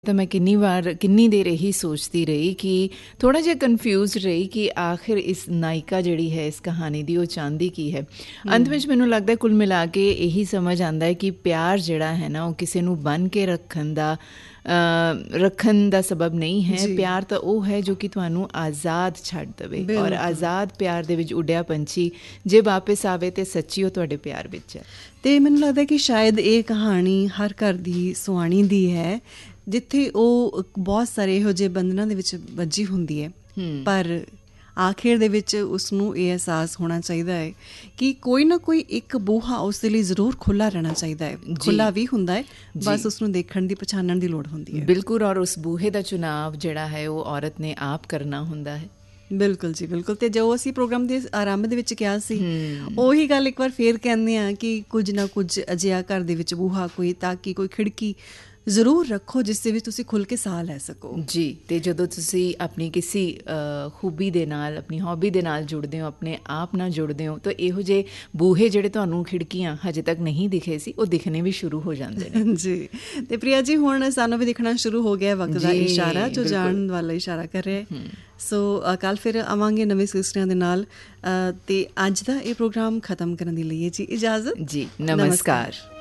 ਤਾਂ ਮੈਂ ਕਿੰਨੀ ਦੇਰ ਇਹੀ ਸੋਚਦੀ ਰਹੀ ਕਿ ਥੋੜ੍ਹਾ ਜਿਹਾ ਕਨਫਿਊਜ਼ ਰਹੀ ਕਿ ਆਖਿਰ ਇਸ ਨਾਇਕਾ ਜਿਹੜੀ ਹੈ ਇਸ ਕਹਾਣੀ ਦੀ ਉਹ ਚਾਹੁੰਦੀ ਕੀ ਹੈ। ਅੰਤ ਵਿੱਚ ਮੈਨੂੰ ਲੱਗਦਾ ਕੁੱਲ ਮਿਲਾ ਕੇ ਇਹੀ ਸਮਝ ਆਉਂਦਾ ਹੈ ਕਿ ਪਿਆਰ ਜਿਹੜਾ ਹੈ ਨਾ ਉਹ ਕਿਸੇ ਨੂੰ ਬੰਨ੍ਹ ਕੇ ਰੱਖਣ ਦਾ ਸਬਬ ਨਹੀਂ ਹੈ। ਪਿਆਰ ਤਾਂ ਉਹ ਹੈ ਜੋ ਕਿ ਤੁਹਾਨੂੰ ਆਜ਼ਾਦ ਛੱਡ ਦੇਵੇ, ਔਰ ਆਜ਼ਾਦ ਪਿਆਰ ਦੇ ਵਿੱਚ ਉੱਡਿਆ ਪੰਛੀ ਜੇ ਵਾਪਿਸ ਆਵੇ ਤਾਂ ਸੱਚੀ ਉਹ ਤੁਹਾਡੇ ਪਿਆਰ ਵਿੱਚ ਹੈ। ਅਤੇ ਮੈਨੂੰ ਲੱਗਦਾ ਕਿ ਸ਼ਾਇਦ ਇਹ ਕਹਾਣੀ ਹਰ ਘਰ ਦੀ ਸੁਆਣੀ ਦੀ ਹੈ, ਜਿੱਥੇ ਉਹ ਬਹੁਤ ਸਾਰੇ ਇਹੋ ਜਿਹੇ ਬੰਧਨਾਂ ਦੇ ਵਿੱਚ ਵੱਜੀ ਹੁੰਦੀ ਹੈ, ਪਰ ਆਖਿਰ ਦੇ ਵਿੱਚ ਉਸਨੂੰ ਇਹ ਅਹਿਸਾਸ ਹੋਣਾ ਚਾਹੀਦਾ ਹੈ ਕਿ ਕੋਈ ਨਾ ਕੋਈ ਇੱਕ ਬੂਹਾ ਉਸ ਦੇ ਲਈ ਜ਼ਰੂਰ ਖੁੱਲ੍ਹਾ ਰਹਿਣਾ ਚਾਹੀਦਾ ਹੈ। ਖੁੱਲ੍ਹਾ ਵੀ ਹੁੰਦਾ ਹੈ, ਬਸ ਉਸਨੂੰ ਦੇਖਣ ਦੀ ਪਛਾਣਨ ਦੀ ਲੋੜ ਹੁੰਦੀ ਹੈ। ਬਿਲਕੁਲ, ਔਰ ਉਸ ਬੂਹੇ ਦਾ ਚੁਣਾਵ ਜਿਹੜਾ ਹੈ ਉਹ ਔਰਤ ਨੇ ਆਪ ਕਰਨਾ ਹੁੰਦਾ ਹੈ। ਬਿਲਕੁਲ ਜੀ, ਬਿਲਕੁਲ। ਅਤੇ ਜੋ ਅਸੀਂ ਪ੍ਰੋਗਰਾਮ ਦੇ ਆਰੰਭ ਦੇ ਵਿੱਚ ਕਿਹਾ ਸੀ, ਉਹੀ ਗੱਲ ਇੱਕ ਵਾਰ ਫੇਰ ਕਹਿੰਦੇ ਹਾਂ ਕਿ ਕੁਝ ਨਾ ਕੁਝ ਅਜਿਹਾ ਘਰ ਦੇ ਵਿੱਚ ਬੂਹਾ ਕੋਈ, ਤਾਂ ਕਿ ਕੋਈ ਖਿੜਕੀ ਜ਼ਰੂਰ ਰੱਖੋ ਜਿਸ ਦੇ ਵਿੱਚ ਤੁਸੀਂ ਖੁੱਲ੍ਹ ਕੇ ਸਾਹ ਲੈ ਸਕੋ ਜੀ। ਅਤੇ ਜਦੋਂ ਤੁਸੀਂ ਆਪਣੀ ਕਿਸੇ ਖੂਬੀ ਦੇ ਨਾਲ, ਆਪਣੀ ਹੌਬੀ ਦੇ ਨਾਲ ਜੁੜਦੇ ਹੋ, ਆਪਣੇ ਆਪ ਨਾਲ ਜੁੜਦੇ ਹੋ, ਤਾਂ ਇਹੋ ਜਿਹੇ ਬੂਹੇ ਜਿਹੜੇ ਤੁਹਾਨੂੰ ਖਿੜਕੀਆਂ ਹਜੇ ਤੱਕ ਨਹੀਂ ਦਿਖੇ ਸੀ ਉਹ ਦਿਖਣੇ ਵੀ ਸ਼ੁਰੂ ਹੋ ਜਾਂਦੇ ਨੇ ਜੀ। ਅਤੇ ਪ੍ਰਿਆ ਜੀ, ਹੁਣ ਸਾਨੂੰ ਵੀ ਦਿਖਣਾ ਸ਼ੁਰੂ ਹੋ ਗਿਆ ਵਕਤ ਦਾ ਇਸ਼ਾਰਾ, ਜੋ ਜਾਣ ਵਾਲਾ ਇਸ਼ਾਰਾ ਕਰ ਰਿਹਾ ਹੈ। ਸੋ ਕੱਲ੍ਹ ਫਿਰ ਆਵਾਂਗੇ ਨਵੇਂ ਸਿਲਸਿਲਿਆਂ ਦੇ ਨਾਲ, ਅਤੇ ਅੱਜ ਦਾ ਇਹ ਪ੍ਰੋਗਰਾਮ ਖਤਮ ਕਰਨ ਦੇ ਲਈ ਜੀ ਇਜਾਜ਼ਤ। ਜੀ, ਨਮਸਕਾਰ।